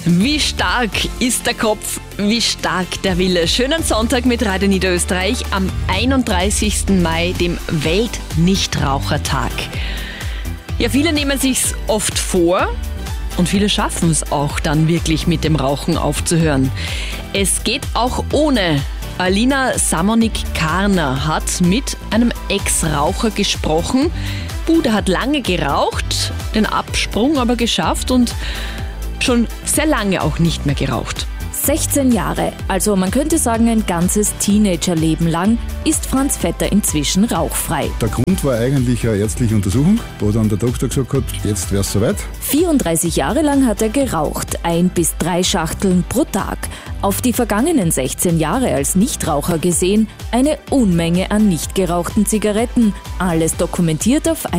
Wie stark ist der Kopf, wie stark der Wille. Schönen Sonntag mit Radio Niederösterreich am 31. Mai, dem Weltnichtrauchertag. Ja, viele nehmen sich's oft vor und viele schaffen es auch dann wirklich mit dem Rauchen aufzuhören. Es geht auch ohne. Alina Samonik-Karner hat mit einem Ex-Raucher gesprochen. Der hat lange geraucht, den Absprung aber geschafft und schon sehr lange auch nicht mehr geraucht. 16 Jahre, also man könnte sagen ein ganzes Teenagerleben lang, ist Franz Vetter inzwischen rauchfrei. Der Grund war eigentlich eine ärztliche Untersuchung, wo dann der Doktor gesagt hat, jetzt wäre es soweit. 34 Jahre lang hat er geraucht, 1 bis 3 Schachteln pro Tag. Auf die vergangenen 16 Jahre als Nichtraucher gesehen, eine Unmenge an nicht gerauchten Zigaretten. Alles dokumentiert auf